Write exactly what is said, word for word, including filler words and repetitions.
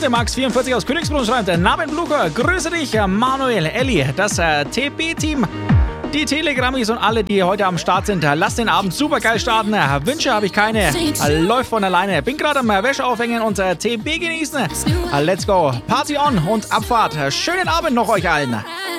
der Max vierundvierzig aus Königsbrunn schreibt, Namen Blucher, grüße dich, Manuel, Elli, das äh, T B-Team, die Telegrammis und alle, die heute am Start sind. Lasst den Abend super geil starten. Wünsche habe ich keine. Läuft von alleine. Bin gerade am Wäsche aufhängen und äh, T B genießen. Let's go. Party on und Abfahrt. Schönen Abend noch euch allen.